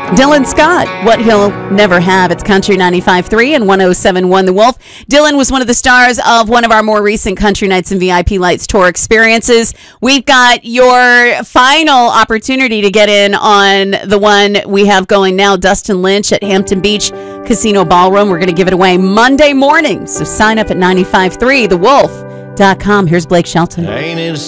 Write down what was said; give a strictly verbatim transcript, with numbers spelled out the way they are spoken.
Dylan Scott, What He'll Never Have. It's Country ninety-five point three and one oh seven point one The Wolf. Dylan was one of the stars of one of our more recent Country Nights and V I P Lights tour experiences. We've got your final opportunity to get in on the one we have going now, Dustin Lynch at Hampton Beach Casino Ballroom. We're going to give it away Monday morning. So sign up at ninety-five point three the wolf dot com. Here's Blake Shelton. Ain't it